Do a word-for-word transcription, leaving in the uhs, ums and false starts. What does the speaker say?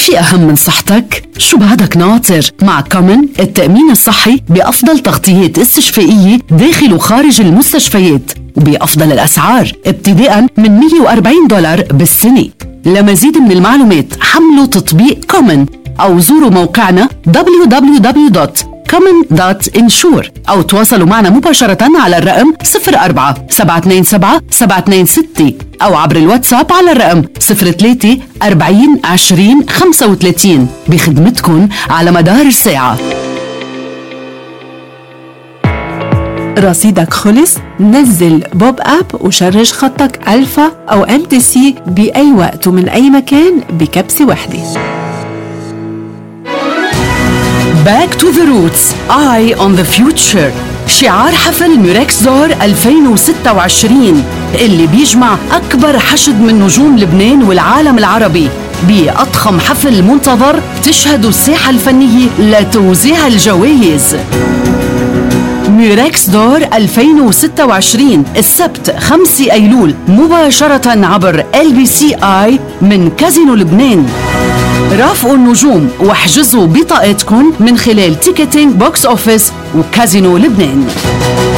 في أهم من صحتك؟ شو بعدك ناطر؟ مع كومن التأمين الصحي بأفضل تغطيات استشفائية داخل وخارج المستشفيات وبأفضل الأسعار ابتداء من مية وأربعين دولار بالسنة. لمزيد من المعلومات حملوا تطبيق كومن أو زوروا موقعنا دبليو دبليو دبليو دوت كومن دوت انشور أو تواصلوا معنا مباشرة على الرقم صفر أربعة سبعة اثنين سبعة سبعة اثنين ستة أو عبر الواتساب على الرقم صفر ثلاثة أربعين عشرين خمسة وثلاثين بخدمتكم على مدار الساعة. رصيدك خلص؟ نزل بوب اب وشرج خطك ألفا أو ام تي سي بأي وقت ومن أي مكان بكبسة واحدة. Back to the roots, Eye on the future. شعار حفل ميركس دور ألفين وستة وعشرين اللي بيجمع أكبر حشد من نجوم لبنان والعالم العربي بأضخم حفل منتظر تشهد الساحة الفنية لتوزيع الجوائز. ميركس دور ألفين وستة وعشرين السبت خمسة أيلول مباشرة عبر إل بي سي آي من كازينو لبنان. رافقوا النجوم واحجزوا بطاقتكم من خلال تيكتينج بوكس أوفيس وكازينو لبنان.